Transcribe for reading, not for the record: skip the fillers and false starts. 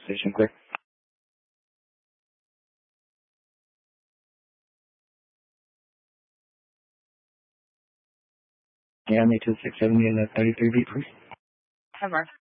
Station clear. Yeah, me 267 in 33 beat, please. Hi, Mark.